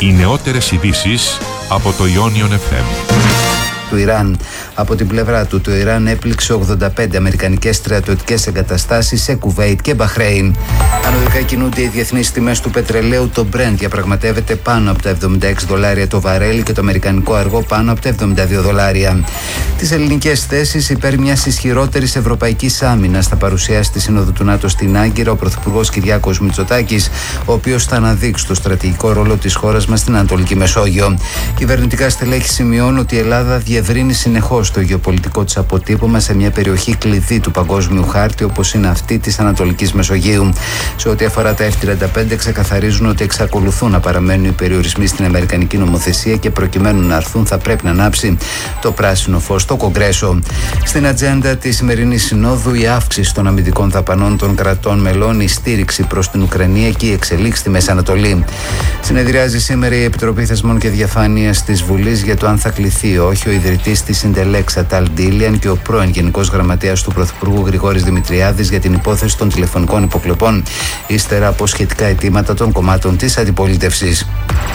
Οι νεότερες ειδήσεις από το Ionion FM. Του Ιράν. Από την πλευρά του, το Ιράν έπληξε 85 αμερικανικές στρατιωτικές εγκαταστάσεις σε Κουβέιτ και Μπαχρέιν. Ανωδικά κινούνται οι διεθνείς τιμές του πετρελαίου. Το Brent διαπραγματεύεται πάνω από τα $76 το βαρέλι και το αμερικανικό αργό πάνω από τα $72. Τις ελληνικές θέσεις υπέρ μιας ισχυρότερης ευρωπαϊκής άμυνας θα παρουσιάσει στη Σύνοδο του ΝΑΤΟ στην Άγκυρα ο Πρωθυπουργός Κυριάκος Μητσοτάκης, ο οποίος θα αναδείξει το στρατηγικό ρόλο της χώρας μας στην Ανατολική Μεσόγειο. Κυβερνητικά στελέχη σημειώνουν ότι η Ελλάδα διευρύνει συνεχώς το γεωπολιτικό της αποτύπωμα σε μια περιοχή κλειδί του παγκόσμιου χάρτη όπως είναι αυτή της Ανατολικής Μεσογείου. Σε ό,τι αφορά τα F-35, ξεκαθαρίζουν ότι εξακολουθούν να παραμένουν οι περιορισμοί στην αμερικανική νομοθεσία και προκειμένου να έρθουν θα πρέπει να ανάψει το πράσινο φως στο Κογκρέσο. Στην ατζέντα της σημερινής συνόδου η αύξηση των αμυντικών δαπανών των κρατών μελών, η στήριξη προς την Ουκρανία και η εξελίξη στη Μέση Ανατολή. Συνεδριάζει σήμερα η Επιτροπή Θεσμών και Διαφάνειας της Βουλής για το αν θα κληθεί όχι ο ιδρυτής της Συντελέξα Ταλ Ντίλιαν και ο πρώην Γενικός Γραμματέας του Πρωθυπουργού Γρηγόρης Δημητριάδης για την υπόθεση των τηλεφωνικών υποκλοπών, ύστερα από σχετικά αιτήματα των κομμάτων της αντιπολίτευσης.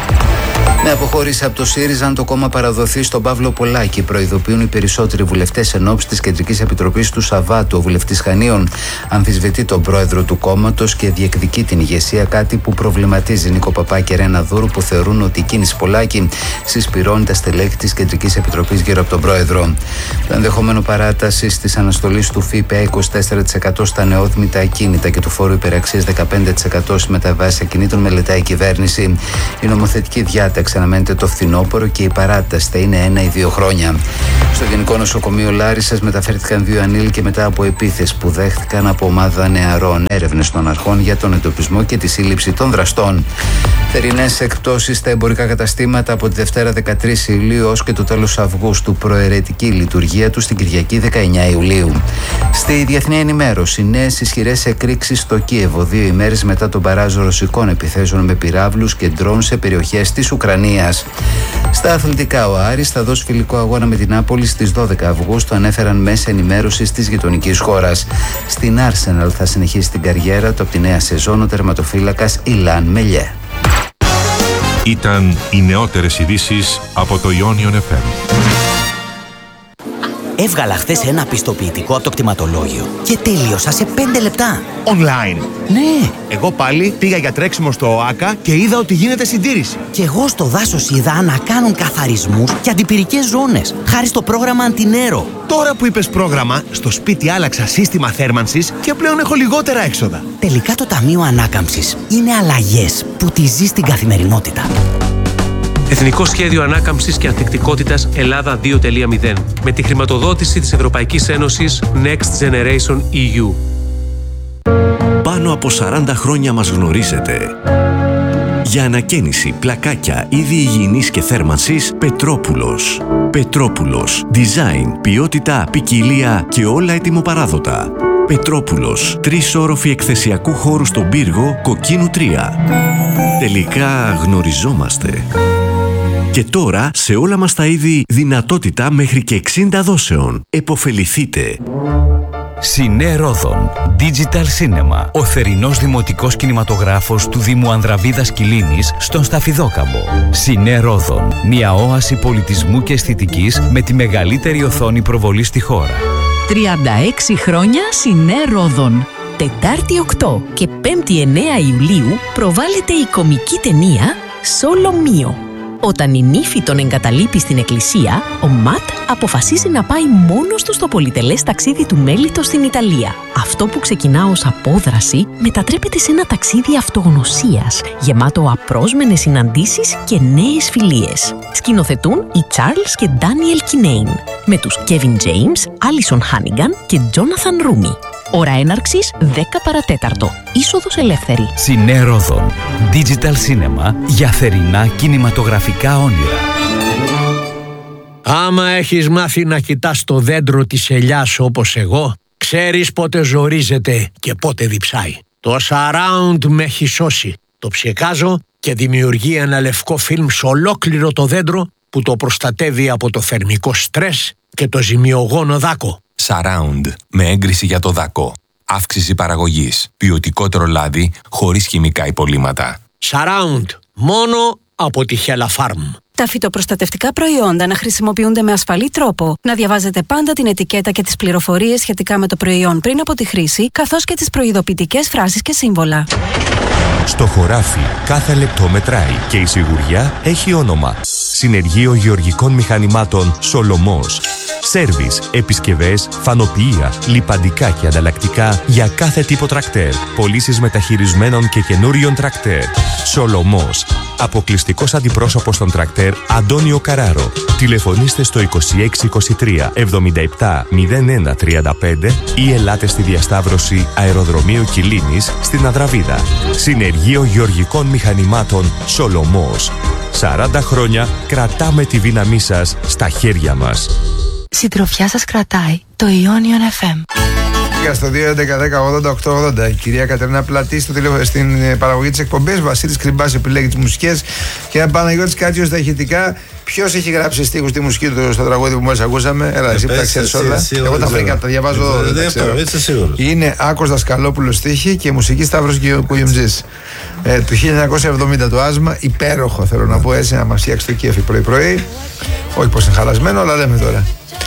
Με αποχώρηση από το ΣΥΡΙΖΑ, αν το κόμμα παραδοθεί στον Παύλο Πολάκη, προειδοποιούν οι περισσότεροι βουλευτές εν ώψη της Κεντρικής Επιτροπής του Σαββάτου. Ο βουλευτής Χανίων αμφισβητεί τον πρόεδρο του κόμματος και διεκδικεί την ηγεσία, κάτι που προβληματίζει Νίκο Παπά και Ρένα Δούρου, που θεωρούν ότι η κίνηση Πολάκη συσπηρώνει τα στελέχη της Κεντρικής Επιτροπής γύρω από τον πρόεδρο. Το ενδεχόμενο παράταση της αναστολής του ΦΠΑ 24% στα νεόδμητα ακίνητα και του φόρου υπεραξίας 15% στις μεταβάσεις ακινήτων μελετάει η κυβέρνηση. Η νομοθετική διάταξη αναμένεται το φθινόπωρο και η παράταση θα είναι 1 ή 2 χρόνια. Στο Γενικό Νοσοκομείο Λάρισσας μεταφέρθηκαν 2 ανήλικοι μετά από επίθεση που δέχτηκαν από ομάδα νεαρών. Έρευνες των αρχών για τον εντοπισμό και τη σύλληψη των δραστών. Θερινές εκπτώσεις στα εμπορικά καταστήματα από τη Δευτέρα 13 Ιουλίου ως και το τέλος Αυγούστου. Προαιρετική λειτουργία του στην Κυριακή 19 Ιουλίου. Στη διεθνή ενημέρωση, νέες ισχυρές εκρήξεις στο Κίεβο 2 ημέρες μετά τον παράζο ρωσικών επιθέσεων με πυράβλους και ντρόν σε περιοχές της Ουκρανίας. Στα αθλητικά, ο Άρης θα δώσει φιλικό αγώνα με την Νάπολη στις 12 Αυγούστου, ανέφεραν μέσα ενημέρωσης της γειτονικής χώρας. Στην Arsenal θα συνεχίσει την καριέρα του από τη νέα σεζόν ο τερματοφύλακας Ιλάν Μελιέ. Ήταν οι νεότερες ειδήσεις από το Ionion FM. Έβγαλα χθες ένα πιστοποιητικό από το κτηματολόγιο και τέλειωσα σε 5 λεπτά. Online. Ναι. Εγώ πάλι πήγα για τρέξιμο στο ΟΑΚΑ και είδα ότι γίνεται συντήρηση. Και εγώ στο δάσος είδα να κάνουν καθαρισμούς και αντιπυρικές ζώνες, χάρη στο πρόγραμμα Αντινέρο. Τώρα που είπες πρόγραμμα, στο σπίτι άλλαξα σύστημα θέρμανσης και πλέον έχω λιγότερα έξοδα. Τελικά το Ταμείο Ανάκαμψης είναι αλλαγές που τη ζει στην καθημερινότητα. Εθνικό Σχέδιο Ανάκαμψης και Ανθεκτικότητας Ελλάδα 2.0 με τη χρηματοδότηση της Ευρωπαϊκής Ένωσης Next Generation EU. Πάνω από 40 χρόνια μας γνωρίζετε. Για ανακαίνιση, πλακάκια, είδη υγιεινής και θέρμανσης, Πετρόπουλος. Πετρόπουλος. Design, ποιότητα, ποικιλία και όλα ετοιμοπαράδοτα. Πετρόπουλος. 3 όροφοι εκθεσιακού χώρου στον πύργο, Κοκκίνου 3. Τελικά γνωριζόμαστε. Και τώρα σε όλα μας τα είδη δυνατότητα μέχρι και 60 δόσεων. Εποφεληθείτε. Σινέ Ρόδον Digital Cinema, ο θερινός δημοτικός κινηματογράφος του Δήμου Ανδραβίδας Κιλίνης στον Σταφιδόκαμπο. Σινέ Ρόδον, μια όαση πολιτισμού και αισθητικής με τη μεγαλύτερη οθόνη προβολή στη χώρα. 36 χρόνια Σινέ Ρόδον. Τετάρτη 8 και 5η 9 Ιουλίου προβάλλεται η κομική ταινία Solo Mio. Όταν η νύφη τον εγκαταλείπει στην εκκλησία, ο Ματ αποφασίζει να πάει μόνος του στο πολυτελές ταξίδι του Μέλιτο στην Ιταλία. Αυτό που ξεκινά ως απόδραση μετατρέπεται σε ένα ταξίδι αυτογνωσίας, γεμάτο απρόσμενες συναντήσεις και νέες φιλίες. Σκηνοθετούν οι Charles και Daniel Kinane, με τους Kevin James, Alison Hannigan και Jonathan Rumi. Ώρα έναρξης 10 παρατέταρτο. Είσοδος ελεύθερη. Σινέ Ρόδον Digital Cinema για θερινά κινηματογραφικά όνειρα. Άμα έχεις μάθει να κοιτάς το δέντρο της ελιάς όπως εγώ, ξέρεις πότε ζορίζεται και πότε διψάει. Το Surround με έχει σώσει. Το ψεκάζω και δημιουργεί ένα λευκό φιλμ σε ολόκληρο το δέντρο που το προστατεύει από το θερμικό στρες και το ζημιογόνο δάκο. Surround με έγκριση για το δάκο. Αύξηση παραγωγής. Ποιοτικότερο λάδι χωρίς χημικά υπολείμματα. Surround. Μόνο από τη Hella Farm. Τα φυτοπροστατευτικά προϊόντα να χρησιμοποιούνται με ασφαλή τρόπο. Να διαβάζετε πάντα την ετικέτα και τις πληροφορίες σχετικά με το προϊόν πριν από τη χρήση, καθώς και τις προειδοποιητικές φράσεις και σύμβολα. Στο χωράφι κάθε λεπτό μετράει και η σιγουριά έχει όνομα. Συνεργείο Γεωργικών Μηχανημάτων Σολομός. Σέρβις, επισκευές, φανοποιεία, λιπαντικά και ανταλλακτικά για κάθε τύπο τρακτέρ. Πωλήσεις μεταχειρισμένων και καινούριων τρακτέρ. Σολομός. Αποκλειστικός αντιπρόσωπος των τρακτέρ Αντώνιο Καράρο. Τηλεφωνήστε στο 2623 77 01 35 ή ελάτε στη διασταύρωση Αεροδρομίου Κιλίνης στην Αδραβίδα. Συνεργείο Γεωργικών Μηχανημάτων Σολομός. 40 χρόνια κρατάμε τη δύναμή σας στα χέρια μας. Συντροφιά σας κρατάει το Ionion FM. Στο 2.11.10.80.880 η κυρία Κατερίνα Πλατή στην παραγωγή της εκπομπής. Βασίλης Κρυμπάς επιλέγει τις μουσικές και Παναγιώτης Κάτσιος στα ηχητικά. Ποιος έχει γράψει στίχους τη μουσική του στο τραγούδι που μόλις ακούσαμε? Έλα, εσύ που τα ξέρεις όλα. Εγώ τα βρήκα, τα διαβάζω εδώ. Είναι Άκος Δασκαλόπουλος στίχη και μουσική Σταύρος Κουγιουμτζής. Του 1970 το άσμα, υπέροχο θέλω να πω, έτσι να μας φτιάξει το κέφι πρωί-πρωί. Όχι πως είναι χαλασμένο, αλλά λέμε τώρα.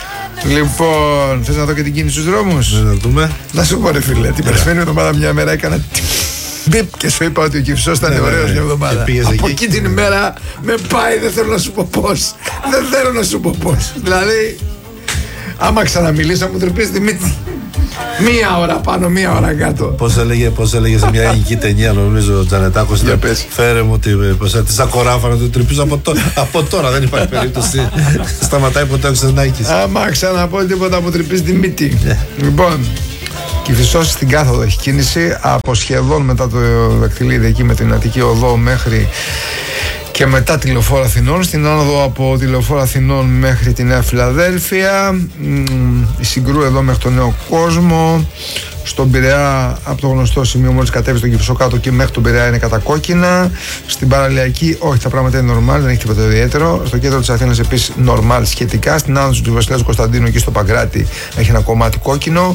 Λοιπόν, θες να δω και την κίνηση στους δρόμους? Να δούμε. Να σου πω ρε φίλε, την περασμένη εβδομάδα μια μέρα έκανα μπιπ και σου είπα ότι ο Κυψός ήταν ωραίος μια εβδομάδα. Από εκεί την ημέρα με πάει, δεν θέλω να σου πω πώς. Δεν θέλω να σου πω πώς. Δηλαδή, άμα ξαναμιλήσω μου τρυπείς τη μύτη. Μία ώρα πάνω, μία ώρα κάτω. Πώς έλεγε σε μια ελληνική ταινία, νομίζω ο Τζανετάκος. Φέρε μου τη σακοράφα να του τρυπήσω από τώρα. Δεν υπάρχει περίπτωση. Σταματάει ποτέ ο Ξενάκης. Άμα ξαναπώ τίποτα μου τρυπείς τη μύτη. Λοιπόν, Κηφισός στην κάθοδο έχει κίνηση από σχεδόν μετά το δακτυλίδι εκεί με την Αττική Οδό μέχρι και μετά τη Λεωφόρο Αθηνών, στην άνοδο από τη Λεωφόρο Αθηνών μέχρι τη Νέα Φιλαδέλφια, η Συγκρού εδώ μέχρι τον Νέο Κόσμο, στον Πειραιά από το γνωστό σημείο μόλις κατέβει στον Κηφισό κάτω και μέχρι τον Πειραιά είναι κατακόκκινα, στην Παραλιακή όχι, τα πράγματα είναι normal, δεν έχει τίποτα ιδιαίτερο, στο κέντρο της Αθήνας επίσης normal σχετικά, στην άνοδο του Βασιλέας Κωνσταντίνου εκεί στο Παγκράτη έχει ένα κομμάτι κόκκινο,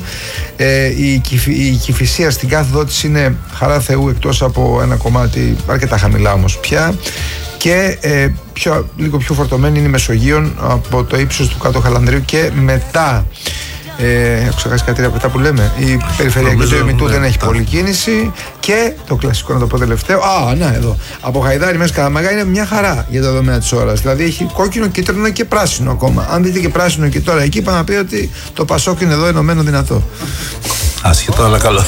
η Κηφισία στην κάθοδο της είναι χαρά Θεού εκτός από ένα κομμάτι αρκετά χαμηλά όμως πια. Και λίγο πιο φορτωμένη είναι η Μεσογείων από το ύψος του Κάτω Χαλανδρίου και μετά. Έχω ξεχάσει κάτι από αυτά που λέμε. Η περιφερειακή του Εμιτού δεν έχει πολλή κίνηση. Και το κλασικό να το πω τελευταίο. Να εδώ. Από Χαϊδάρι μέσα Καλαμαγά είναι μια χαρά για το δομέα της ώρας. Δηλαδή έχει κόκκινο, κίτρινο και πράσινο ακόμα. Αν δείτε και πράσινο και τώρα εκεί, πάμε να πει ότι το Πασόκ είναι εδώ ενωμένο δυνατό. Άσχετο, αλλά καλό.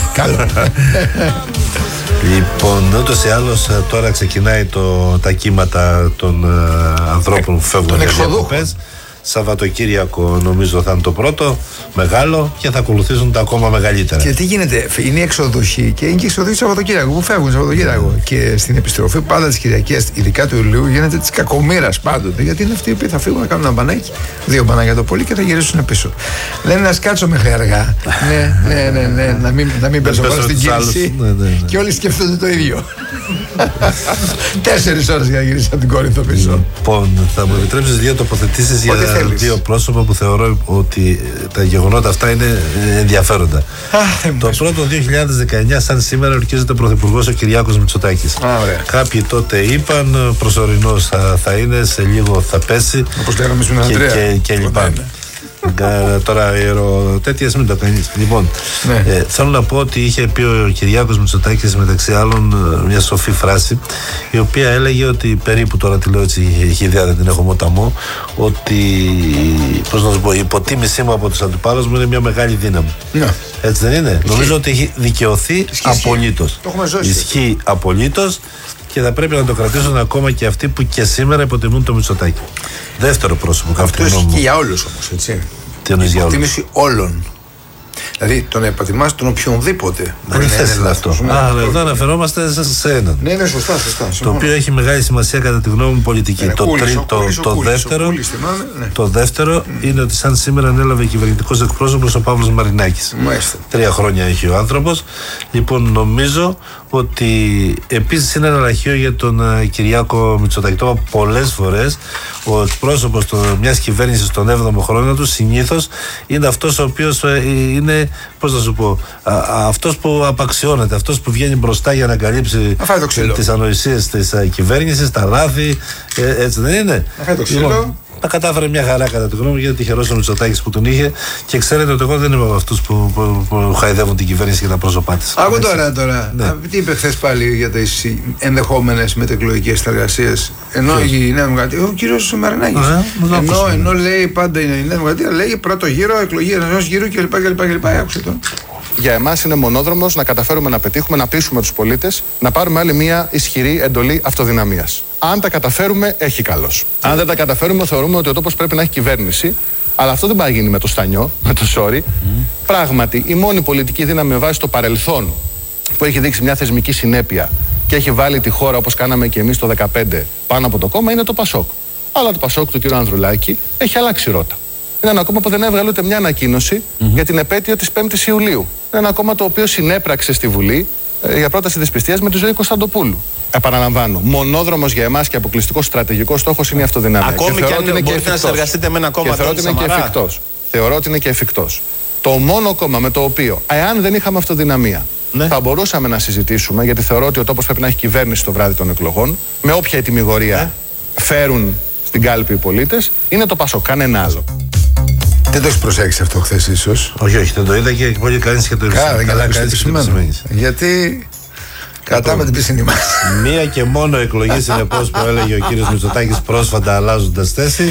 Λοιπόν, ούτως ή άλλως τώρα ξεκινάει τα κύματα των ανθρώπων που φεύγουν για διακοπές. Σαββατοκύριακο νομίζω θα είναι το πρώτο μεγάλο και θα ακολουθήσουν τα ακόμα μεγαλύτερα. Και τι γίνεται, είναι οι εξοδούχοι και είναι και οι εξοδούχοι Σαββατοκύριακο που φεύγουν Σαββατοκύριακο. Και στην επιστροφή πάντα τις Κυριακές, ειδικά του Ιουλίου, γίνεται της κακομοίρας πάντοτε. Γιατί είναι αυτοί που θα φύγουν να κάνουν ένα μπανάκι, 2 μπανάκια το πολύ και θα γυρίσουν πίσω. Λένε να σκάτσω μέχρι αργά. Ναι, να μην πέσω πάνω στην κίνηση. Και όλοι σκέφτονται το ίδιο. 4 ώρες για να γυρίσει από την Κόρινθο πίσω. Λοιπόν, θα μου επιτρέψεις 2 τοποθετήσεις για 2 πρόσωπα που θεωρώ ότι τα γεγονότα αυτά είναι ενδιαφέροντα. Το πρώτο 2019, σαν σήμερα, ορκίζεται πρωθυπουργός ο Κυριάκος Μητσοτάκης. Κάποιοι τότε είπαν προσωρινός θα είναι, σε λίγο θα πέσει. Όπως λέγαμε στην Ανδρέα. Και λοιπά. Τώρα τέτοιες μην το κάνεις. Λοιπόν, θέλω να πω ότι είχε πει ο Κυριάκος Μητσοτάκης μεταξύ άλλων μια σοφή φράση, η οποία έλεγε ότι περίπου, τώρα τη λέω έτσι, έχει ιδέα, δεν την έχω μοταμό, ότι πώς να σου πω, η υποτίμησή μου από τους αντιπάλους μου είναι μια μεγάλη δύναμη. Έτσι δεν είναι? Νομίζω ότι έχει δικαιωθεί απολύτως. Ισχύει απολύτως και θα πρέπει να το κρατήσουν ακόμα και αυτοί που και σήμερα υποτιμούν το Μητσοτάκη. Δεύτερο πρόσωπο. Αυτό ισχύει και για όλους όμως, έτσι. Τι εννοείς για όλους? Υποτίμηση όλων. Δηλαδή το να υποτιμάς τον οποιονδήποτε. Δεν είναι αυτό. Εδώ αναφερόμαστε σε έναν. Ναι, σωστά. Το οποίο έχει μεγάλη σημασία κατά τη γνώμη μου πολιτική. Το δεύτερο είναι ότι σαν σήμερα ανέλαβε κυβερνητικός εκπρόσωπος ο Παύλος Μαρινάκης. 3 χρόνια έχει ο άνθρωπος. Λοιπόν, νομίζω ότι επίσης είναι ένα λαχείο για τον Κυριάκο Μητσοτάκη. Το είπα πολλές φορές. Ο εκπρόσωπος μιας κυβέρνησης στον 7ο χρόνο του συνήθως είναι αυτός ο οποίος είναι πώς να σου πω, αυτός που απαξιώνεται, αυτός που βγαίνει μπροστά για να καλύψει τις ανοησίες της κυβέρνησης, τα λάθη, έτσι δεν είναι? Να φάει το ξύλο. Τα κατάφερε μια χαρά κατά τη γνώμη μου, γιατί τυχερός ο Μητσοτάκης που τον είχε. Και ξέρετε ότι εγώ δεν είμαι από αυτούς που χαϊδεύουν την κυβέρνηση και τα πρόσωπά της. Άκου τώρα. Ναι. Τι είπε χθες πάλι για τις ενδεχόμενες μετεκλογικές συνεργασίες? Ενώ η Νέα Δημοκρατία, ο κύριος Μαρινάκης. Ενώ λέει πάντα η Νέα Δημοκρατία, λέει πρώτο γύρο, εκλογή ενός γύρου κλπ. Άκουσε τον. Για εμάς είναι μονόδρομος να καταφέρουμε να πετύχουμε, να πείσουμε τους πολίτες να πάρουμε άλλη μια ισχυρή εντολή αυτοδυναμίας. Αν τα καταφέρουμε, έχει καλώς. Αν δεν τα καταφέρουμε, θεωρούμε ότι ο τόπος πρέπει να έχει κυβέρνηση. Αλλά αυτό δεν πάει να γίνει με το στανιό, με το σόρι. Πράγματι, η μόνη πολιτική δύναμη με βάση το παρελθόν που έχει δείξει μια θεσμική συνέπεια και έχει βάλει τη χώρα όπως κάναμε και εμείς το 2015 πάνω από το κόμμα είναι το Πασόκ. Αλλά το Πασόκ του κ. Ανδρουλάκη έχει αλλάξει ρότα. Είναι ένα κόμμα που δεν έβγαλε ούτε μια ανακοίνωση για την επέτειο της 5ης Ιουλίου. Είναι ένα κόμμα το οποίο συνέπραξε στη Βουλή για πρόταση δυσπιστίας με τη Ζωή Κωνσταντοπούλου. Επαναλαμβάνω, μονόδρομος για εμάς και αποκλειστικός στρατηγικός στόχος είναι η αυτοδυναμία. Ακόμη και αν μπορείτε να συνεργαστείτε με ένα κόμμα θεωρώ ότι είναι και εφικτός. Το μόνο κόμμα με το οποίο, εάν δεν είχαμε αυτοδυναμία, θα μπορούσαμε να συζητήσουμε, γιατί θεωρώ ότι ο τόπος πρέπει να έχει κυβέρνηση το βράδυ των εκλογών, με όποια ετοιμιγορία φέρουν στην κάλπη οι πολίτες, είναι το Πασόκ. Κανένα άλλο. Δεν το έχει προσέξει αυτό χθες ίσως? Όχι, δεν το είδα και πολύ κανείς και το επισημαίνει. Γιατί κατά με την πισινή μας. Μία και μόνο εκλογή συνεπώς που έλεγε ο κύριος Μητσοτάκης πρόσφατα αλλάζοντας θέση.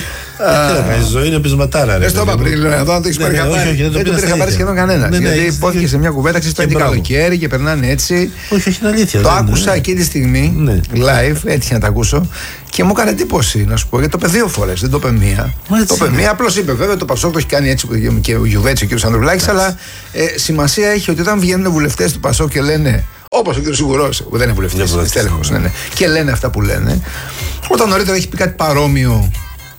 Η ζωή είναι πεισματάρα. Δεν το είπα πριν, εδώ να το έχεις πάρει χαμπάρι. Δεν το πήρε χαμπάρι σχεδόν κανένας. Γιατί υπόθηκε σε μια κουβέντα, ξέρεις, το καλοκαίρι και περνάνε έτσι. Όχι, είναι αλήθεια. Το άκουσα εκεί τη στιγμή, live, έτυχε να το ακούσω. Και μου έκανε εντύπωση, να σου πω, γιατί το είπε 2 φορές, δεν το είπε μία. Το είπε μία, απλώς είπε βέβαια το Πασόκ το έχει κάνει έτσι και ο Γιουβέτσι, ο κ. Ανδρουλάκης, αλλά σημασία έχει ότι όταν βγαίνουν βουλευτές του Πασόκ και λένε, όπως ο κ. Σιγουρός, που δεν είναι βουλευτής, είναι στέλεχος, και λένε αυτά που λένε, όταν νωρίτερα έχει πει κάτι παρόμοιο,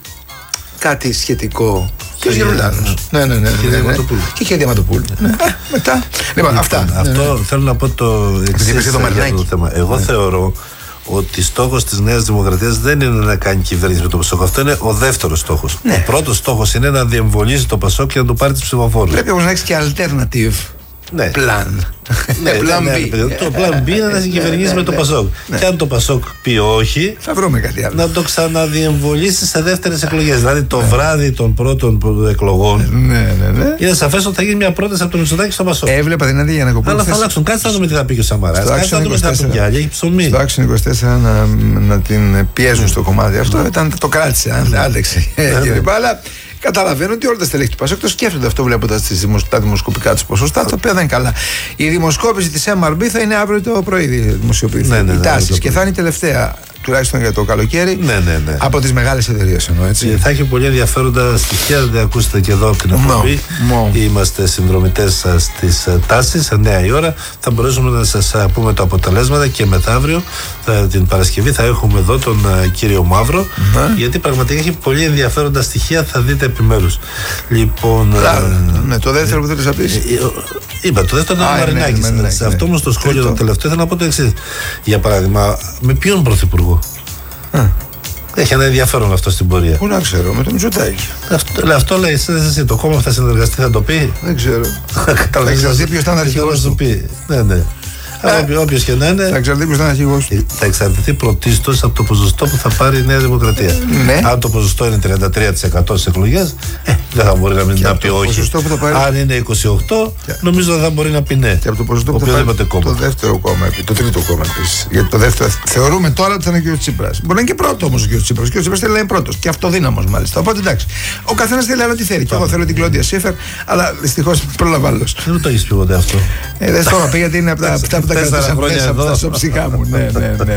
κάτι σχετικό. Και ο Γερουλάνος. Ναι. Και η Διαματοπούλου. Μετά. Λοιπόν, αυτά. Αυτό θέλω να πω το εξής για το θέμα. Εγώ θεωρώ ότι στόχος της Νέας Δημοκρατίας δεν είναι να κάνει κυβέρνηση με το Πασόκ. Αυτό είναι ο δεύτερος στόχος. Ο πρώτος στόχος είναι να διεμβολήσει το Πασόκ και να του πάρει τις ψηφοφόρους. Πρέπει όμως να έχεις και alternative plan. Plan B. Το plan B είναι να συγκυβερνήσει με το Πασόκ. Και αν το Πασόκ πει όχι, θα βρούμε κάτι άλλο. Να το ξαναδιεμβολήσει σε δεύτερες εκλογές. Δηλαδή το βράδυ των πρώτων εκλογών. Είναι σαφές ότι θα γίνει μια πρόταση από τον Μητσοτάκη στο Πασόκ. Έβλεπα την Αντί Γιαννακοπούλου. Αλλά θα αλλάξουν. Κάτσε να δούμε τι θα πει και ο Σαμαράς. Κάτσε να δούμε τι θα πει κι άλλοι. Έχει ψωμί. Στο Άξιο 24 να την πιέζουν στο κομμάτι αυτό. Το κράτησε, άντεξε. Αλλά καταλαβαίνω ότι όλα τα στελέχη του Πασόκ το σκέφτονται αυτό βλέποντας τα δημοσκοπικά τους ποσοστά, τα οποία δεν είναι καλά. Η δημοσκόπηση της MRB θα είναι αύριο το πρωί δημοσιοποιηθεί. Οι τάσεις και θα είναι η τελευταία, τουλάχιστον για το καλοκαίρι, από τις μεγάλες εταιρείες εννοώ, έτσι. Θα έχει πολύ ενδιαφέροντα στοιχεία, δεν ακούσετε και εδώ από την εκπομπή. Είμαστε συνδρομητές στις τάσεις, 9 η ώρα. Θα μπορέσουμε να σας πούμε τα αποτελέσματα και μεθαύριο, την Παρασκευή, θα έχουμε εδώ τον κύριο Μαύρο, γιατί πραγματικά έχει πολύ ενδιαφέροντα στοιχεία, θα δείτε επιμέρους. Λοιπόν. Το δεύτερο που θέλεις να πεις. Είπα, το δεύτερο είναι ο Μαρινάκης. Σε αυτό όμως το σχόλιο το τελευταίο θέλω να πω το εξής. Για παράδειγμα, με ποιον πρωθυπουργό? Έχει ένα ενδιαφέρον αυτό στην πορεία. Πού να ξέρω, με τον Μητσοτάκη. Αυτό λέει εσύ. Το κόμμα θα συνεργαστεί, θα το πει. Δεν ξέρω. Θα εξαρτηθεί ποιος θα είναι αρχηγός του. Ναι. Όποιος και να είναι. Θα εξαρτηθεί ποιος θα είναι αρχηγός του. Θα εξαρτηθεί πρωτίστως από το ποσοστό που θα πάρει η Νέα Δημοκρατία. Αν το ποσοστό είναι 33% στις εκλογές, δεν θα μπορεί να πει όχι. Αν είναι 28%, νομίζω δεν θα μπορεί να πει ναι. Και από το ποσοστό που θα πάρει το δεύτερο κόμμα, το τρίτο κόμμα επίσης. Γιατί το δεύτερο θεωρούμε τώρα ότι θα είναι ο κ. Τσίπρας. Μπορεί να είναι και πρώτο όμως ο κ. Τσίπρας. Ο κ. Τσίπρας θέλει να είναι πρώτος. Και αυτοδύναμος μάλιστα. Οπότε εντάξει. Ο καθένας θέλει άλλο τι θέλει. Και εγώ θέλω την Κλόντια Σίφερ, αλλά δυστυχώς πρόλαβα άλλος. Δεν το έχεις πει ποτέ αυτό. Δεν το είπα γιατί είναι από αυτά που τα κρατήσα μέσα από τα σοψικά μου. Ναι.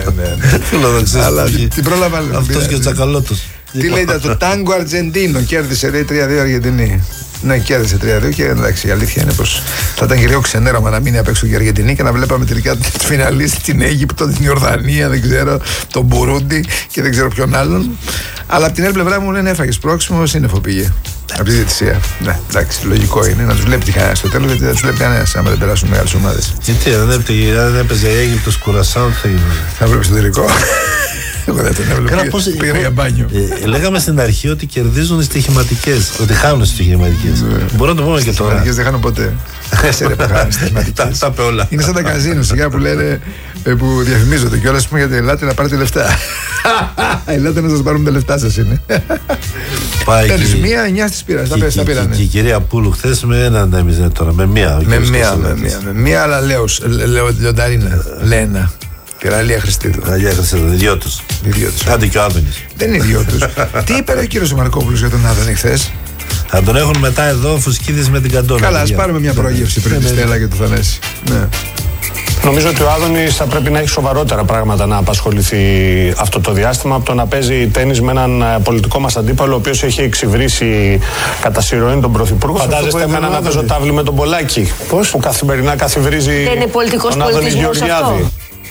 Αλλά την πρόλαβα άλλο. Αυτός και ο Τσακαλώτος. Τι λέει το Τάγκο Αργεντίνο, κέρδισε λέει 3-2 Αργεντινή. Ναι, κέρδισε 3-2 και εντάξει, η αλήθεια είναι πως θα ήταν γυρίο ξενέρωμα να μείνει απ' έξω και η Αργεντινή και να βλέπαμε τελικά τη φιναλίστη την Αίγυπτο, την Ιορδανία, δεν ξέρω, τον Μπουρούντι και δεν ξέρω ποιον άλλον. Αλλά από την άλλη πλευρά μου λένε έφαγε πρόξιμο, σύννεφο πήγε. Από τη διαιτησία. Ναι, εντάξει, λογικό είναι να του βλέπει κανένα στο τέλος, γιατί δεν του βλέπει κανένα άμα δεν περάσουν μεγάλες ομάδες. Γιατί δεν έπαιζε η Αίγυπτος Κουρασάου, θα βλέπει στο τελικό. Εγώ Τίποτα δεν τον έβλεπε. Πήγαινε για μπάνιο. Λέγαμε στην αρχή ότι κερδίζουν οι στοιχηματικές, ότι χάνουν οι στοιχηματικές. Μπορούμε να το πούμε και τώρα. Οι στοιχηματικές δεν χάνουν ποτέ. Τέσσερα που χάνουν στοιχηματικές. Τα είπε όλα. Είναι σαν τα καζίνο σιγά που λένε, που διαφημίζονται κιόλας, πούμε, γιατί ελάτε να πάρετε λεφτά. Ελάτε να σας πάρουμε τα λεφτά σας είναι. Παίρνεις μία, 9 στις πήρας. Τα πήρανε. Και η κυρία Πούλου χθες με έναν έμειζε τώρα, με μία. Με μία, αλλά λιονταρίνα. Λένα. Πυραλία Χριστίδου. Πυραλία Χριστίδου, δυο τους. Άντε και ο Άδωνης. Δεν είναι δυο τους. Τι είπε ο κύριος Μαρκόπουλος για τον Άδωνη χθες? Θα τον έχουν μετά εδώ Φουσκίδης με την Καντόνα. Καλά, ας πάρουμε μια πρόγευση πριν τη Στέλλα και το Θανάση. Ναι. Νομίζω ότι ο Άδωνης θα πρέπει να έχει σοβαρότερα πράγματα να απασχοληθεί αυτό το διάστημα από το να παίζει τένις με έναν πολιτικό μας αντίπαλο, ο οποίος έχει εξυβρίσει κατά συρροή τον Πρωθυπουργό. Φαντάζεστε εμένα να παίζω τάβλη με τον Πολάκη, που καθημερινά καθυβρίζει τον Άδωνη Γεωργιάδη.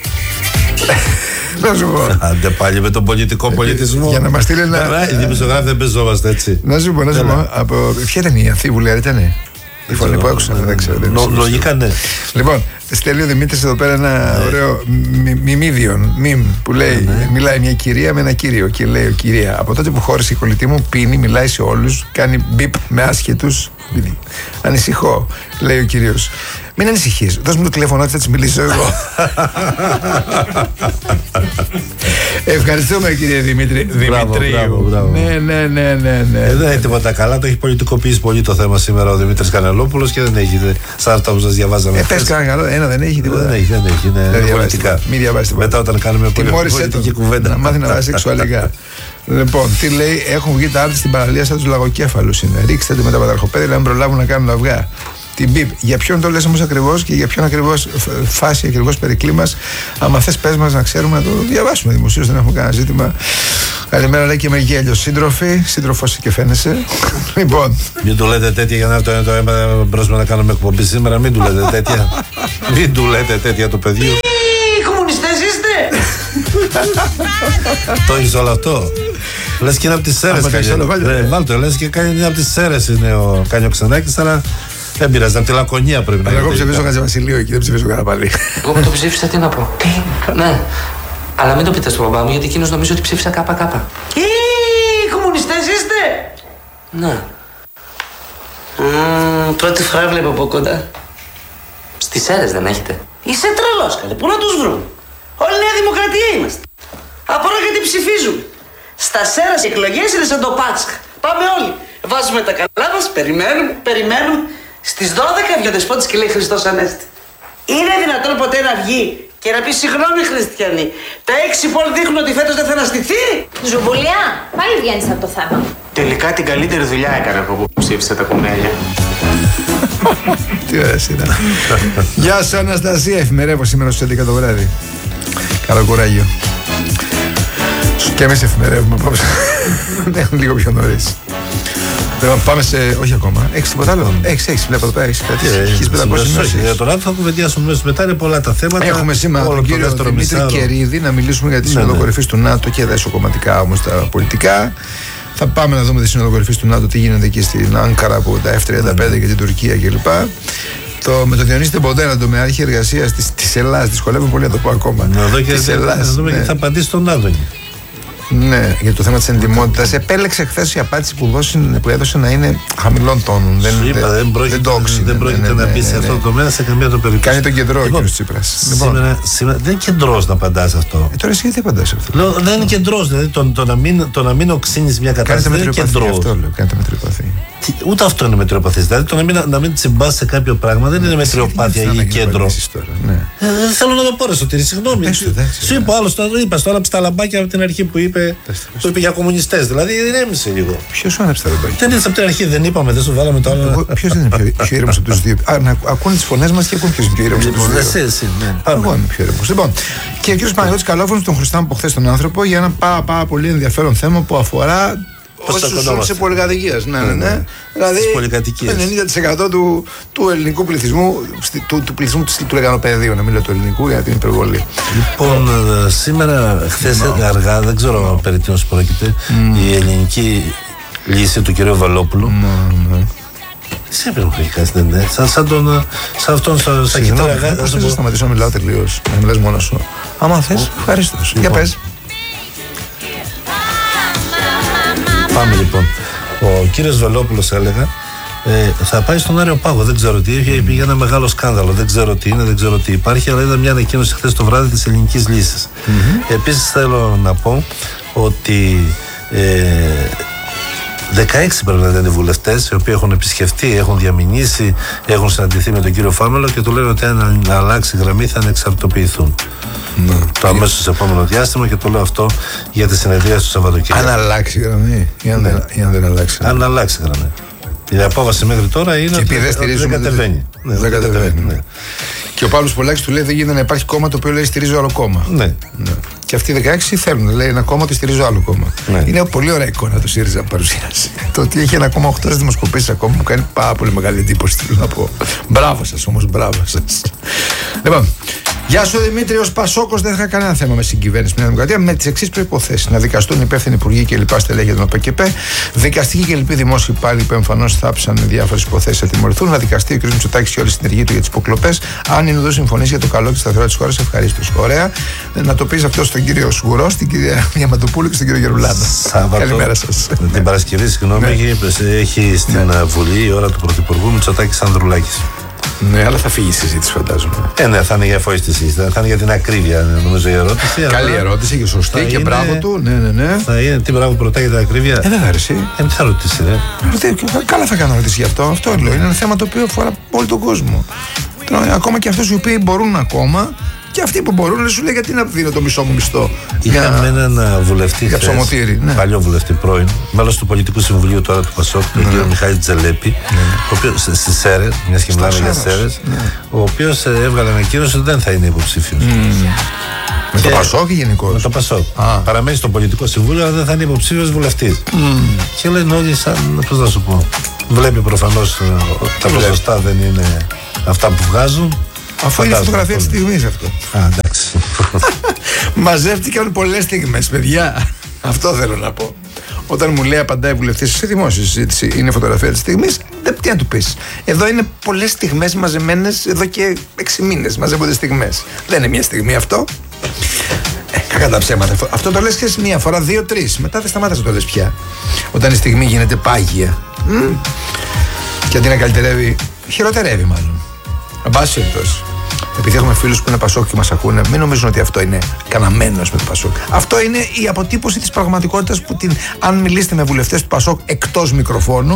Να σου πω. Άντε πάλι με τον πολιτικό πολιτισμό. Για να μας στείλει ένα. Οι δημοσιογράφοι δεν παίζόμαστε έτσι. Να σου πω. Ποια ήταν η Ανθίβουλη, ήτανε? Η φωνή που άκουσα, δεν ξέρω. Λογικά ναι. Λοιπόν, στέλνει ο Δημήτρης εδώ πέρα ένα ωραίο μιμ που λέει: μιλάει μια κυρία με ένα κύριο και λέει: ο κυρία, από τότε που χώρισε η κολλητή μου, πίνει, μιλάει σε όλους, κάνει μπιπ με άσχετους. Ανησυχώ, λέει ο κύριος. Μην ανησυχείς, δώσ' μου το τηλέφωνο, θα της μιλήσω εγώ. Ευχαριστούμε κύριε Δημήτρη. Μπράβο. Ναι. Δεν έχει τίποτα καλά, το έχει πολιτικοποιήσει πολύ το θέμα σήμερα ο Δημήτρης Κανελόπουλος και δεν έχει, σαν αυτά που σας διαβάζαμε. Πες κανένα καλό, ένα δεν έχει τίποτα. Δεν έχει, είναι πολιτικά. Μην διαβάσετε. Μετά όταν κάνουμε πολιτική κουβέντα. Να μάθει να βάζει σεξουαλικά. Λοιπόν, τι λέει, έχουν βγει τα άρτη στην παραλία σαν τους λαγοκέφαλους είναι. Ρίξτε το με τα παταρχοπέδια, να μην προλάβουν να κάνουν αυγά. Την μπιπ. Για ποιον το λες όμως ακριβώς και για ποιον ακριβώς φάση, ακριβώς περικλίμας? Άμα θες πες μας να ξέρουμε να το διαβάσουμε δημοσίως, δεν έχουμε κανένα ζήτημα. Καλημέρα, λέει και με γέλιο σύντροφοι. Σύντροφος και φαίνεσαι. Λοιπόν. Μην του λέτε τέτοια για να έρθει το αίμα μπρος να κάνουμε εκπομπή σήμερα. Μην του λέτε τέτοια. Μην του λέτε τέτοια του παιδιού. Οι κομμουνιστές είστε! Το έχεις όλο αυτό? Λες και είναι από τις Σέρρες. Βάλτε, λες και είναι από τις Σέρρες κάνει ο Ξενάκης, αλλά δεν πειράζει, από τη Λακωνία πρέπει να είναι. Εγώ ψηφίζω Χατζηβασιλείου εκεί, δεν ψηφίζω Καραπαλή. Εγώ που το ψήφισα, τι να πω? Ναι, αλλά μην το πείτε στον μπαμπά μου, γιατί εκείνος νομίζει ότι ψήφισα ΚΚ. Οι κομμουνιστές είστε! Ναι. Πρώτη φορά βλέπω από κοντά. Στις Σέρρες δεν έχετε? Είσαι τρελός, καλέ, πού να τους βρουν? Όλη Νέα Δημοκρατία είμαστε. Απορώ γιατί ψηφίζουμε. Στα Σέρρες οι εκλογές είναι σαν το Πάσχα. Πάμε όλοι. Βάζουμε τα καλά μας, περιμένουμε. Στις 12 βγει ο Δεσπότης και λέει Χριστός Ανέστη. Είναι δυνατόν ποτέ να βγει και να πει συγγνώμη χριστιανοί? Τα 6 πόλ δείχνουν ότι φέτος δεν θα αναστηθεί. Ζουμπουλιά, πάλι βγαίνεις από το θέμα. Τελικά την καλύτερη δουλειά έκανα εγώ που ψήφισα τα κουμέλια. Τι ωραία σειρά. Γεια σου Αναστασία, εφημερεύω σήμερα στις 11 το βράδυ. Καλό κουράγιο. Και εμείς εφημερεύουμε απόψε. Λίγο πιο νωρίς. Πάμε σε. Όχι ακόμα. Έχεις τίποτα άλλο? Έχεις, βλέπω εδώ πέρα. Έχεις κάτι. Για τον άνθρωπο θα κουβεντιάσουμε μέσα μετά. Είναι πολλά τα θέματα. Έχουμε σήμερα τον κύριο Δημήτρη Κερίδη να μιλήσουμε για τη Σύνοδο Κορυφής του ΝΑΤΟ και τα ισοκομματικά όμως τα πολιτικά. Θα πάμε να δούμε τη Σύνοδο Κορυφής του ΝΑΤΟ, τι γίνεται εκεί στην Άνκαρα που τα F-35 και την Τουρκία κλπ. Με τον Διονύση Τεμποντέ, τον τομεάρχη εργασίας της Ελλάδας, δυσκολεύομαι πολύ να το πω ακόμα. Να δούμε και θα απαντήσει τον Άδωνη. Ναι, για το θέμα της εντιμότητας. Επέλεξε χθες η απάντηση που έδωσε να είναι χαμηλών τόνων. Δεν πρόκειται να μπει σε αυτό το τομέα σε καμία το περίπτωση. Κάνει τον κεντρό ο κ. Τσίπρας. Σήμερα δεν είναι κεντρός να απαντάς αυτό. Τώρα εσύ γιατί απαντάς αυτό? Δεν είναι κεντρός. Δηλαδή το να μην οξύνεις μια κατάσταση δεν είναι κεντρός. Αυτό λέω, κάνετε μετριοπαθή. Ούτε αυτό είναι μετριοπαθής. Δηλαδή το να μην τσιμπάς σε κάποιο πράγμα δεν είναι μετριοπάθεια ή κέντρο. Θέλω να το πω, Σωτήρη, συγγνώμη. Σου είπε ο άλλος, το είπα τώρα στα λαμπάκια από την αρχή που είπε. Το είπε για κομμουνιστές, δηλαδή ηρέμησε λίγο. Ποιος σου άναψε τα λαμπάκια? Δεν είναι από την αρχή, δεν είπαμε, δεν σου βάλαμε το άλλο. Ποιος είναι πιο ήρεμος από τους δύο? Να ακούνε τις φωνές μας και ακούν ποιος είναι πιο ήρεμος από τους δύο. Εσύ, εγώ είμαι πιο ήρεμος. Λοιπόν, και ο κ. Παναγιώτης Καλόφωνος τον χρωστάμε από χθες τον άνθρωπο για ένα πάρα πολύ ενδιαφέρον θέμα που αφορά όσους ζουν σε πολυκατοικίες. Ναι. Δηλαδή 90% του ελληνικού πληθυσμού, του πληθυσμού του λεγανοπαιδίου, να μην λέω του ελληνικού για την υπερβολή. Λοιπόν, σήμερα, χθες αργά, δεν ξέρω περί τίνος πρόκειται, η ελληνική λύση του κ. Βελόπουλου. Σε έπρεπε να έχει κάτι, σαν αυτόν σαν κοιτάρα. Πώς θα σταματήσω να μιλάω τελείως, να μιλάς μόνος σου? Άμα θες, ευχαριστώ. Για πες. Πάμε λοιπόν. Ο κύριος Βελόπουλος έλεγα θα πάει στον Άριο Πάγο. Δεν ξέρω τι. Είχε ένα μεγάλο σκάνδαλο. Δεν ξέρω τι είναι, δεν ξέρω τι υπάρχει. Αλλά είδα μια ανακοίνωση χθες το βράδυ της Ελληνικής Λύσης. Επίσης θέλω να πω ότι 16 πρέπει να είναι βουλευτές οι οποίοι έχουν επισκεφτεί, έχουν διαμηνήσει, έχουν συναντηθεί με τον κύριο Φάμελο και του λένε ότι αν αλλάξει γραμμή θα ανεξαρτητοποιηθούν. Το αμέσως επόμενο διάστημα, και το λέω αυτό για τη συνεδρία του Σαββατοκύριακου. Αν αλλάξει γραμμή ή αν δεν αλλάξει γραμμή. Αν αλλάξει γραμμή. Η απόβαση μέχρι τώρα είναι ότι δεν κατεβαίνει. Δεν κατεβαίνει. Και ο Παύλος Πολάκης του λέει: δεν γίνεται να υπάρχει κόμμα το οποίο λέει στηρίζω άλλο κόμμα. Ναι. Και αυτοί οι 16 θέλουν, λέει ένα κόμμα ότι στηρίζω άλλο κόμμα. Ναι. Είναι πολύ ωραία εικόνα το ΣΥΡΙΖΑ που παρουσιάζει. Το ότι έχει 1,8 δημοσκοπήσεις ακόμα μου κάνει πάρα πολύ μεγάλη εντύπωση. Θέλω να πω. Μπράβο σας όμως, μπράβο σας. Λοιπόν, γεια σου Δημήτρη, ως Πασόκος δεν είχα κανένα θέμα με συγκυβέρνηση με την Δημοκρατία με τις εξής προϋποθέσεις: να δικαστούν υπεύθυνοι υπουργοί και λοιπά στελέχη για τον ΟΠΕΚΕΠΕ, δικαστικοί και λοιποί δημόσιοι υπάλληλοι που εμφανώς θάψαν διάφορες υποθέσεις να τιμωρηθούν, να δικαστεί ο κ. Μητσοτάκης και όλη η συνεργή του για τις υποκλοπές, αν είναι εδώ συμφωνήσει για το καλό και τη σταθερότητα της χώρας. Ευχαρίστως. Ωραία. Να το πεις αυτό στον κύριο Σγουρό, στην κυρία Διαμαντοπούλου και στον κύριο Γερουλάνο. Καλημέρα σας. Την Παρασκευή, συγγνώμη, έχει στην Βουλή η ώρα του Πρωθυπουργού Μητσοτάκης Ανδρουλάκης. Ναι, αλλά θα φύγει η συζήτηση, φαντάζομαι. Ναι, θα είναι για φώτιση συζήτηση. Θα είναι για την ακρίβεια, νομίζω, η ερώτηση. Καλή ερώτηση και σωστή και μπράβο του. Ναι. Θα είναι, τι μπράβο ρωτάει για την ακρίβεια. Δεν θα αρέσει. Τι θα ρωτήσει, Καλά θα κάνω ρωτήσει γι' αυτό. Αυτό λέω. Είναι ένα θέμα το οποίο αφορά όλο τον κόσμο. Ακόμα και αυτούς οι οποίοι μπορούν ακόμα. Και αυτοί που μπορούν, σου λέει γιατί να δίνω το μισό μου μισθό. Είχαμε έναν βουλευτή, παλιό βουλευτή πρώην, μέλος του Πολιτικού Συμβουλίου τώρα του Πασόκ, τον κύριο Μιχάλη Τζελέπη, ο οποίος στις ΣΕΡΕΣ, μιας και μιλάμε για ΣΕΡΕΣ, ο οποίος έβγαλε ανακοίνωση ότι δεν θα είναι υποψήφιος. Με το Πασόκ ή γενικώς? Με το Πασόκ. Παραμένει στο Πολιτικό Συμβούλιο, αλλά δεν θα είναι υποψήφιος βουλευτής. Και λένε όλοι, σαν, πώς να σου πω, βλέπει προφανώς τα ποσοστά δεν είναι αυτά που βγάζουν. Αφού είναι φωτογραφία της στιγμής αυτό. Εντάξει. Μαζεύτηκαν πολλές στιγμές, παιδιά. Αυτό θέλω να πω. Όταν μου λέει απαντάει βουλευτής σε δημόσια συζήτηση, είναι φωτογραφία της στιγμής, τι να του πεις. Εδώ είναι πολλές στιγμές μαζεμένες, εδώ και 6 μήνες μαζεύονται στιγμές. Δεν είναι μια στιγμή αυτό. Κακά τα ψέματα. Αυτό το λες και μία φορά, 2-3. Μετά δεν σταμάτας να το λες πια. Όταν η στιγμή γίνεται πάγια. Και αντί να καλυτερεύει, χειροτερεύει μάλλον. Εν πάση περιπτώσει. Επειδή έχουμε φίλους που είναι Πασόκ και μας ακούνε, μην νομίζουν ότι αυτό είναι καναμένος με το Πασόκ. Αυτό είναι η αποτύπωση της πραγματικότητας που αν μιλήσετε με βουλευτές του Πασόκ εκτός μικροφώνου,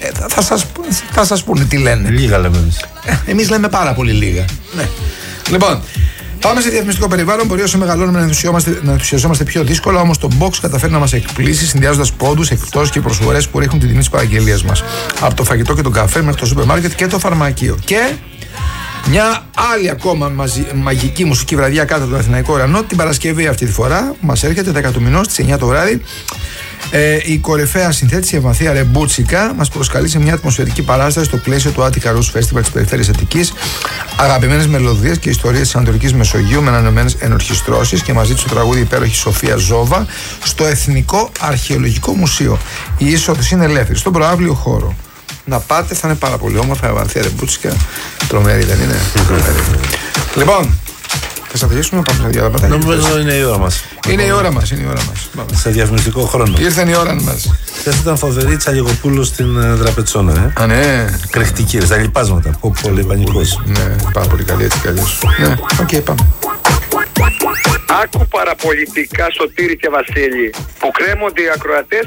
θα σας πούνε τι λένε. Λίγα λέμε εμείς. Εμείς λέμε πάρα πολύ λίγα. Ναι. Λοιπόν, πάμε σε διαφημιστικό περιβάλλον. Μπορεί όσο μεγαλώνουμε να ενθουσιαζόμαστε πιο δύσκολα, όμως το Box καταφέρει να μας εκπλήσει συνδυάζοντας πόντους, εκπτώσεις και προσφορές που ρίχνουν την τιμή της παραγγελίας μας. Από το φαγητό και τον καφέ μέχρι το σούπερ μάρκετ και το φαρμακείο. Και μια άλλη ακόμα μαγική μουσική βραδιά κάτω από τον Αθηναϊκό ουρανό την Παρασκευή αυτή τη φορά. Μας έρχεται 10 του μηνός στις 9 το βράδυ. Η κορυφαία συνθέτηση Ευανθία Ρεμπούτσικα μας προσκαλεί σε μια ατμοσφαιρική παράσταση στο πλαίσιο του Attica Rose Festival της Περιφέρειας Αττικής. Αγαπημένες μελωδίες και ιστορίες της Ανατολικής Μεσογείου με ανανεωμένες ενορχιστρώσεις και μαζί του το τραγούδι υπέροχη Σοφία Ζόβα στο Εθνικό Αρχαιολογικό Μουσείο. Η είσοδος είναι ελεύθερη, στον προαύλιο χώρο. Να πάτε, θα είναι πάρα πολύ όμορφα. Ευανθία Ρεμπούτσικα, τρομερή δεν είναι? Λοιπόν, θα τελειώσουμε, πάμε να διαλάβουμε. Νομίζω είναι η ώρα μας. Είναι η ώρα μας. Σε διαφημιστικό χρόνο. Ήρθε η ώρα μας. Χθες ήταν φοβερή Τσαλιγοπούλου στην Δραπετσόνα. Α, ναι. Κρεχτική, στα λοιπάσματα. Πολύ πανικός. Ναι, πάρα πολύ καλή, έτσι κι αλλιώς. Ναι, οκ, πάμε. Άκου παραπολιτικά, Σωτήρη και Βασίλη, που κρέμονται οι ακροατές